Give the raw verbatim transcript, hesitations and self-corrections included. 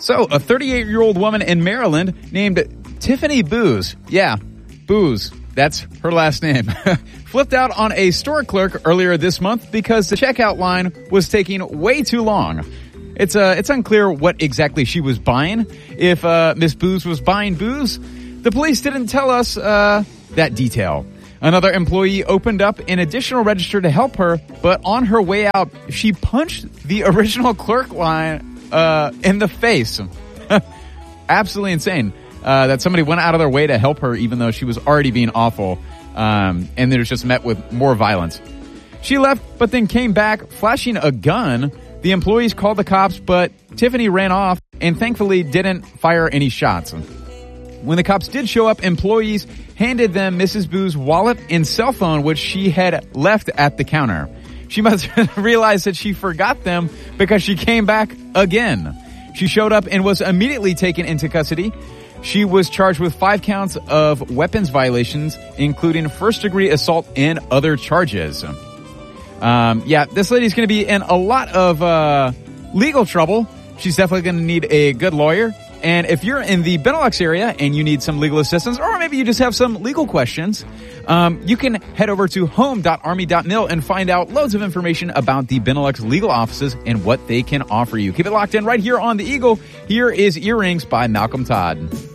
So, a thirty-eight-year-old woman in Maryland named Tiffany Booz, yeah, Booz, that's her last name, flipped out on a store clerk earlier this month because the checkout line was taking way too long. It's uh, it's unclear what exactly she was buying. If uh, Miss Booz was buying booze, the police didn't tell us uh, that detail. Another employee opened up an additional register to help her, but on her way out, she punched the original clerk line uh, in the face. Absolutely insane uh, that somebody went out of their way to help her, even though she was already being awful, um, and then it was just met with more violence. She left, but then came back flashing a gun. The employees called the cops, but Tiffany ran off and thankfully didn't fire any shots. When the cops did show up, employees handed them Missus Booz's wallet and cell phone, which she had left at the counter. She must have realized that she forgot them because she came back again. She showed up and was immediately taken into custody. She was charged with five counts of weapons violations, including first-degree assault and other charges. Um, yeah, this lady's going to be in a lot of uh, legal trouble. She's definitely going to need a good lawyer. And if you're in the Benelux area and you need some legal assistance, or maybe you just have some legal questions, um, you can head over to home dot army dot mil and find out loads of information about the Benelux legal offices and what they can offer you. Keep it locked in right here on The Eagle. Here is Earrings by Malcolm Todd.